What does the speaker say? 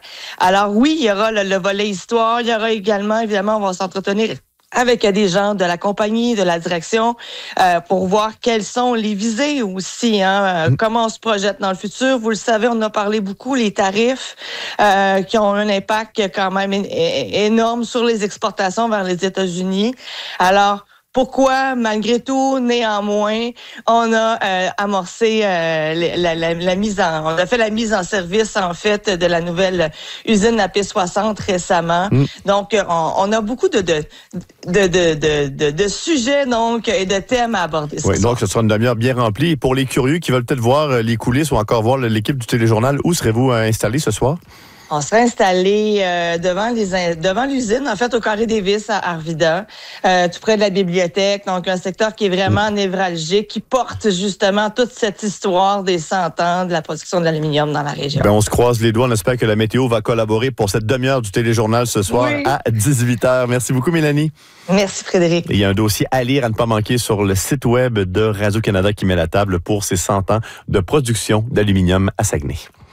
Alors oui, il y aura le volet histoire. Il y aura également, évidemment, on va s'entretenir avec des gens de la compagnie, de la direction, pour voir quelles sont les visées aussi, comment on se projette dans le futur. Vous le savez, on a parlé beaucoup, les tarifs qui ont un impact quand même énorme sur les exportations vers les États-Unis. Alors, pourquoi, malgré tout, néanmoins, on a amorcé on a fait la mise en service, en fait, de la nouvelle usine AP 60 récemment. Donc, on a beaucoup de sujets, donc, et de thèmes à aborder. Oui, donc ce sera une demi-heure bien remplie. Et pour les curieux qui veulent peut-être voir les coulisses ou encore voir l'équipe du Téléjournal, où serez-vous installés ce soir? On serait installé devant l'usine, en fait, au Carré des Vis à Arvida, tout près de la bibliothèque. Donc, un secteur qui est vraiment névralgique, qui porte justement toute cette histoire des 100 ans de la production de l'aluminium dans la région. On se croise les doigts. On espère que la météo va collaborer pour cette demi-heure du Téléjournal ce soir à 18h. Merci beaucoup, Mélanie. Merci, Frédéric. Il y a un dossier à lire, à ne pas manquer sur le site web de Radio-Canada qui met la table pour ses 100 ans de production d'aluminium à Saguenay.